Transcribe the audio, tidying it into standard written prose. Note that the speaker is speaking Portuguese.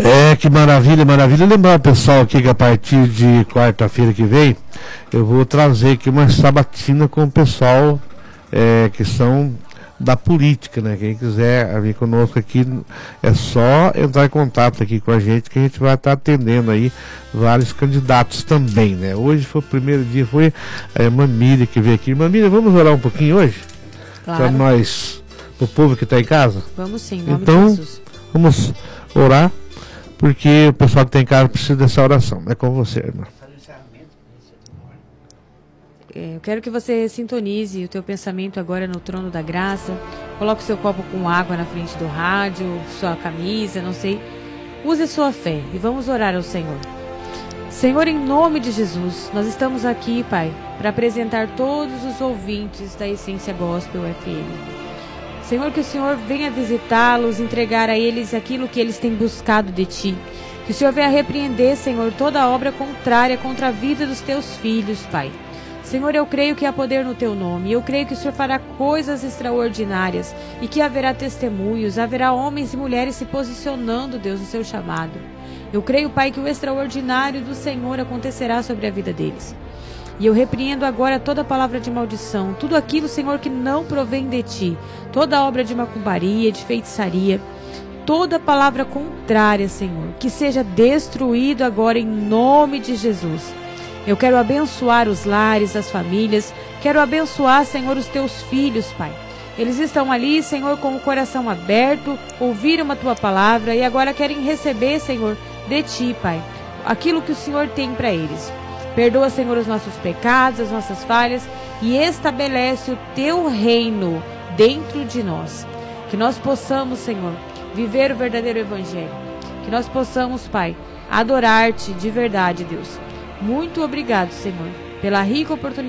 Que maravilha, maravilha. Lembrar o pessoal aqui que a partir de quarta-feira que vem, eu vou trazer aqui uma sabatina com o pessoal que são da política, né? Quem quiser vir conosco aqui, é só entrar em contato aqui com a gente, que a gente vai estar atendendo aí vários candidatos também, né? Hoje foi o primeiro dia, foi a irmã Miriam que veio aqui. Irmã Miriam, vamos orar um pouquinho hoje? Claro. Para nós, o povo que está em casa? Vamos sim, em nome então, de Jesus. Vamos orar, porque o pessoal que está em casa precisa dessa oração. É com você, irmã. Eu quero que você sintonize o teu pensamento agora no trono da graça. Coloque o seu copo com água na frente do rádio, sua camisa, não sei. Use a sua fé e vamos orar ao Senhor. Senhor, em nome de Jesus, nós estamos aqui, Pai, para apresentar todos os ouvintes da Essência Gospel FM. Senhor, que o Senhor venha visitá-los, entregar a eles aquilo que eles têm buscado de Ti. Que o Senhor venha repreender, Senhor, toda obra contrária contra a vida dos Teus filhos, Pai. Senhor, eu creio que há poder no Teu nome, eu creio que o Senhor fará coisas extraordinárias e que haverá testemunhos, haverá homens e mulheres se posicionando, Deus, no Seu chamado. Eu creio, Pai, que o extraordinário do Senhor acontecerá sobre a vida deles. E eu repreendo agora toda palavra de maldição, tudo aquilo, Senhor, que não provém de Ti, toda obra de macumbaria, de feitiçaria, toda palavra contrária, Senhor, que seja destruído agora em nome de Jesus. Eu quero abençoar os lares, as famílias. Quero abençoar, Senhor, os Teus filhos, Pai. Eles estão ali, Senhor, com o coração aberto, ouviram a Tua palavra e agora querem receber, Senhor, de Ti, Pai, aquilo que o Senhor tem para eles. Perdoa, Senhor, os nossos pecados, as nossas falhas e estabelece o Teu reino dentro de nós. Que nós possamos, Senhor, viver o verdadeiro Evangelho. Que nós possamos, Pai, adorar-Te de verdade, Deus. Muito obrigado, Senhor, pela rica oportunidade